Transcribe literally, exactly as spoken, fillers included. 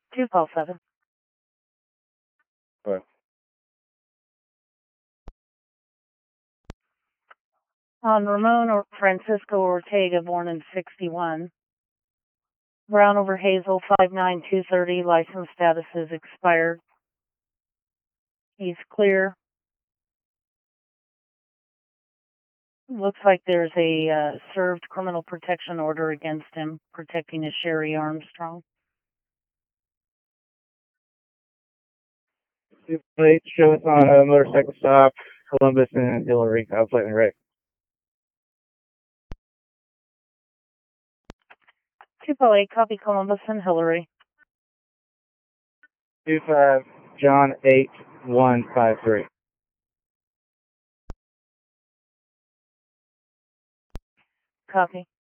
two call seven. Right. On Ramon or Francisco Ortega, born in sixty-one. Brown over Hazel, five nine two thirty. License status is expired. He's clear. Looks like there's a uh, served criminal protection order against him, protecting a Sherry Armstrong. Plate show us on a motorcycle stop, Columbus and Hillary. I was letting right. two call eight, copy Columbus and Hillary. Two five John eight one five three. Copy.